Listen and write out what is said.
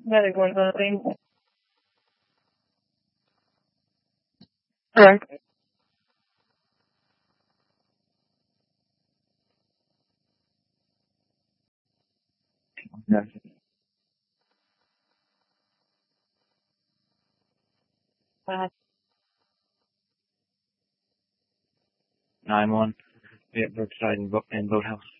Very good, Valerie. Right. Yes. 9-1. Yeah, Brookside and Boathouse.